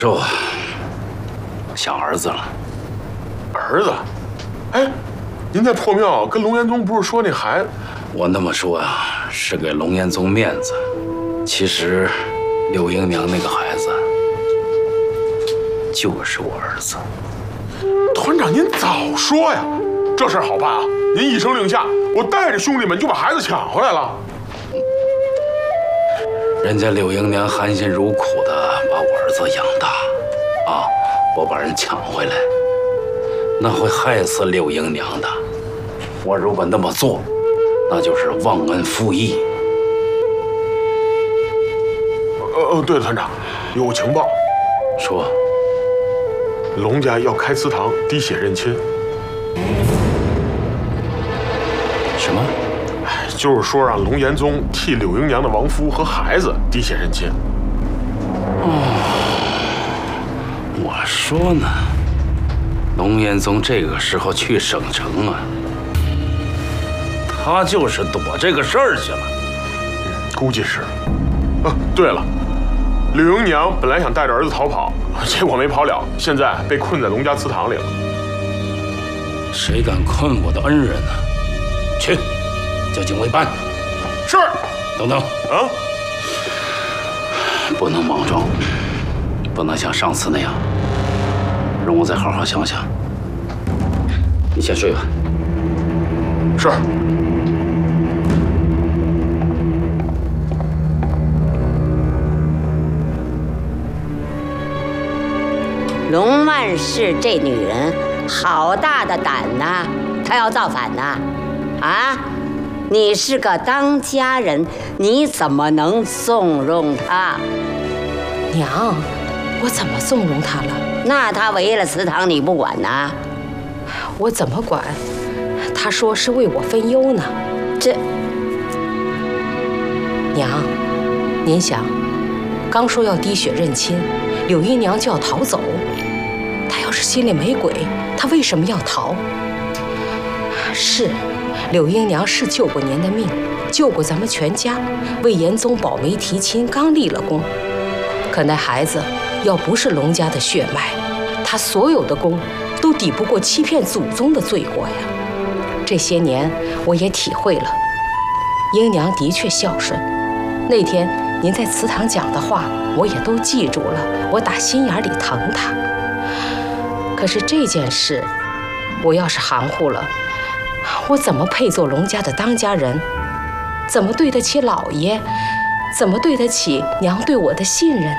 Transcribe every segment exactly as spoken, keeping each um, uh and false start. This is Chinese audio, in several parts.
肉啊，想儿子了。 儿子？哎，您在破庙跟龙延宗不是说那孩子？ 我那么说啊，是给龙延宗面子。其实，柳英娘那个孩子就是我儿子。 团长，您早说呀！这事儿好办啊！您一声令下，我带着兄弟们就把孩子抢回来了。 人家柳英娘含辛茹苦的把我儿子养大，啊，我把人抢回来，那会害死柳英娘的。我如果那么做，那就是忘恩负义。 呃呃，对了，团长，有个情报， 说龙家要开祠堂滴血认亲。 什么？ 哎，就是说让龙延宗替柳英娘的亡夫和孩子滴血认亲。 哦，我说呢，龙延宗这个时候去省城啊，他就是躲这个事儿去了。 估计是。啊，对了，柳英娘本来想带着儿子逃跑，结果没跑了，现在被困在龙家祠堂里了。 谁敢困我的恩人呢？去，叫警卫办。 是。 等等啊， 不能莽撞，不能像上次那样。容我再好好想想。你先睡吧。 是。 龙万氏这女人好大的胆呐！她要造反呐！啊！你是个当家人，你怎么能纵容她？ 娘，我怎么纵容她了？ 那她违了祠堂，你不管呐？ 我怎么管？她说是为我分忧呢。 这娘，您想，刚说要滴血认亲，柳姨娘就要逃走。她要是心里没鬼，她为什么要逃？是，柳英娘是救过您的命，救过咱们全家，为严宗保媒提亲，刚立了功。可那孩子要不是龙家的血脉，他所有的功都抵不过欺骗祖宗的罪过呀。这些年我也体会了，英娘的确孝顺。那天您在祠堂讲的话，我也都记住了，我打心眼里疼她。可是这件事，我要是含糊了，我怎么配做龙家的当家人？怎么对得起老爷？怎么对得起娘对我的信任呢？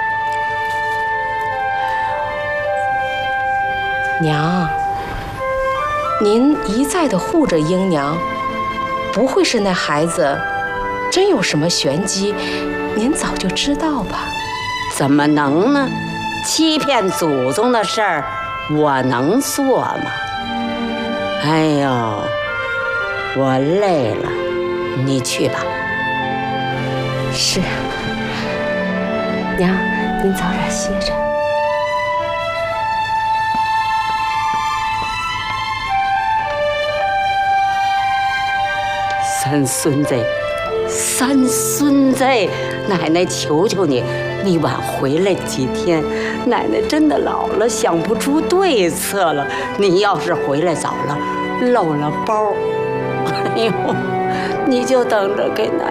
娘，您一再的护着英娘，不会是那孩子真有什么玄机，您早就知道吧？ 怎么能呢？欺骗祖宗的事儿，我能做吗？哎呦，我累了，你去吧。 是，娘，您早点歇着。 三孙子，三孙子，奶奶求求你，你晚回来几天，奶奶真的老了，想不出对策了。你要是回来早了，漏了包，哎呦，你就等着给奶